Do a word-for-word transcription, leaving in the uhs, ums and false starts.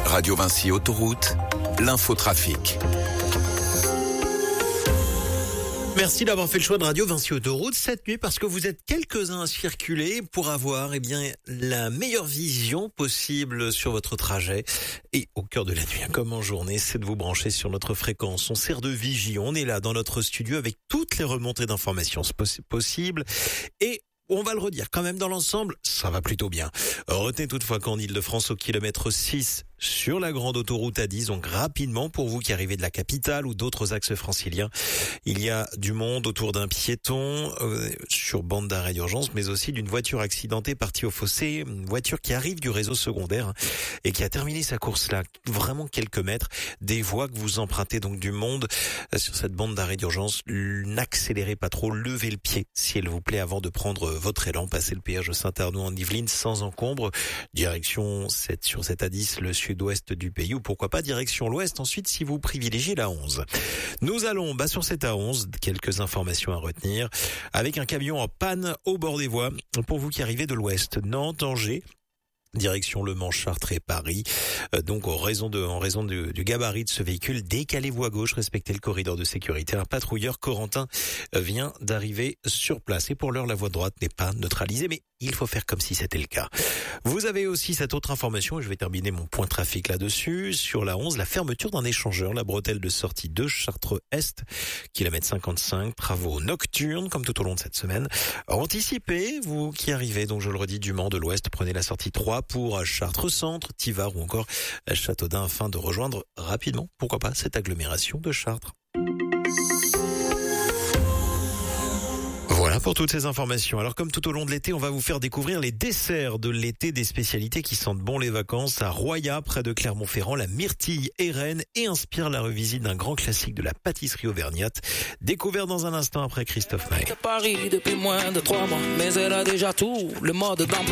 Radio Vinci Autoroute, l'infotrafic. Merci d'avoir fait le choix de Radio Vinci Autoroute cette nuit parce que vous êtes quelques-uns à circuler pour avoir eh bien la meilleure vision possible sur votre trajet. Et au cœur de la nuit, comme en journée, c'est de vous brancher sur notre fréquence. On sert de vigie, on est là dans notre studio avec toutes les remontées d'informations possibles. Et on va le redire, quand même dans l'ensemble, ça va plutôt bien. Retenez toutefois qu'en Ile-de-France, au kilomètre six, sur la grande autoroute A dix, donc rapidement pour vous qui arrivez de la capitale ou d'autres axes franciliens, il y a du monde autour d'un piéton, euh, sur bande d'arrêt d'urgence, mais aussi d'une voiture accidentée partie au fossé, une voiture qui arrive du réseau secondaire hein, et qui a terminé sa course là, vraiment quelques mètres, des voies que vous empruntez donc du monde euh, sur cette bande d'arrêt d'urgence. N'accélérez pas trop, levez le pied s'il vous plaît avant de prendre votre élan, passez le péage de Saint-Arnaud en Yvelines sans encombre, direction sept sur cette A dix, le sud-ouest du pays, ou pourquoi pas direction l'ouest ensuite si vous privilégiez la onze. Nous allons bah, sur cette A onze, quelques informations à retenir, avec un camion en panne au bord des voies, pour vous qui arrivez de l'ouest, Nantes, Angers, direction Le Mans, Chartres et Paris. Euh, donc, en raison de, en raison du, du gabarit de ce véhicule, décalez-vous à gauche, respectez le corridor de sécurité. Un patrouilleur corentin vient d'arriver sur place. Et pour l'heure, la voie droite n'est pas neutralisée, mais il faut faire comme si c'était le cas. Vous avez aussi cette autre information, et je vais terminer mon point trafic là-dessus. Sur la onze, la fermeture d'un échangeur, la bretelle de sortie de Chartres-Est, kilomètre cinquante-cinq, travaux nocturnes, comme tout au long de cette semaine. Anticipez, vous qui arrivez, donc je le redis, du Mans de l'Ouest, prenez la sortie trois pour Chartres-Centre, Tivars ou encore Châteaudun afin de rejoindre rapidement, pourquoi pas, cette agglomération de Chartres. Voilà pour toutes ces informations. Alors comme tout au long de l'été, on va vous faire découvrir les desserts de l'été, des spécialités qui sentent bon les vacances. À Roya, près de Clermont-Ferrand, la myrtille est reine et inspire la revisite d'un grand classique de la pâtisserie auvergnate. Découvert dans un instant après Christophe Maé. Paris depuis moins de trois mois, mais elle a déjà tout le mode d'emploi.